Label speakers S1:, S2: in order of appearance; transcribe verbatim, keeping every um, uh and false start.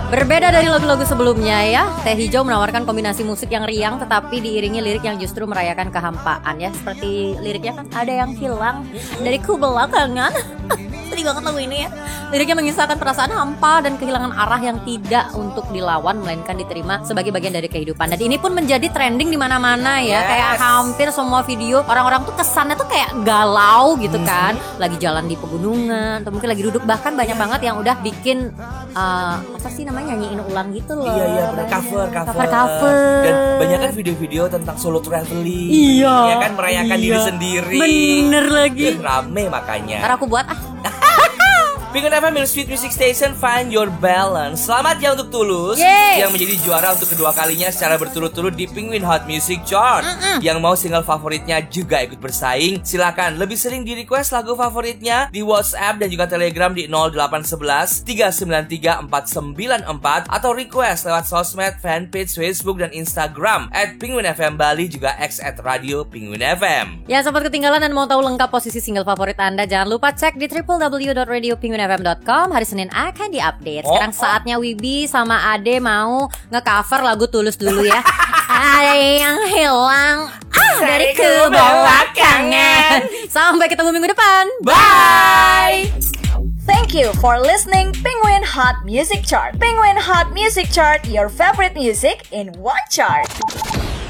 S1: Berbeda dari lagu-lagu sebelumnya ya, Teh Hijau menawarkan kombinasi musik yang riang tetapi diiringi lirik yang justru merayakan kehampaan ya. Seperti liriknya kan ada yang hilang dari ku belakangan. Sedih banget lagu ini ya. Liriknya mengisahkan perasaan hampa dan kehilangan arah yang tidak untuk dilawan melainkan diterima sebagai bagian dari kehidupan. Dan ini pun menjadi trending di mana-mana ya.
S2: Yes.
S1: Kayak hampir semua video orang-orang tuh kesannya tuh kayak galau gitu kan. Lagi jalan di pegunungan atau mungkin lagi duduk, bahkan banyak banget yang udah bikin uh, apa sih namanya, nyanyiin ulang gitu loh.
S2: Iya iya bener, cover cover.
S1: Cover cover.
S2: Dan banyak kan video-video tentang solo traveling.
S1: Iya.
S2: Ya kan merayakan
S1: iya.
S2: diri sendiri.
S1: Bener lagi.
S2: Rame makanya.
S1: Ntar aku buat ah.
S2: Penguin F M, Sweet Music Station, Find Your Balance. Selamat ya untuk Tulus,
S1: Yeay.
S2: yang menjadi juara untuk kedua kalinya secara berturut-turut di Penguin Hot Music Chart. Mm-mm. Yang mau single favoritnya juga ikut bersaing, silakan lebih sering di request lagu favoritnya di WhatsApp dan juga Telegram di nol delapan satu satu tiga sembilan tiga empat sembilan empat atau request lewat sosmed, fanpage, Facebook dan Instagram at Penguin F M Bali, juga X at Radio Penguin F M.
S1: Ya, sempat ketinggalan dan mau tahu lengkap posisi single favorit Anda, jangan lupa cek di w w w dot radio penguin f m dot com. Hari Senin akan diupdate. Sekarang
S2: Oh, oh.
S1: saatnya Wibi sama Ade mau nge-cover lagu Tulus dulu ya. Ada yang hilang ah, dari kebelakangan. Sampai ketemu minggu depan.
S2: Bye!
S3: Thank you for listening Penguin Hot Music Chart. Penguin Hot Music Chart, your favorite music in one chart.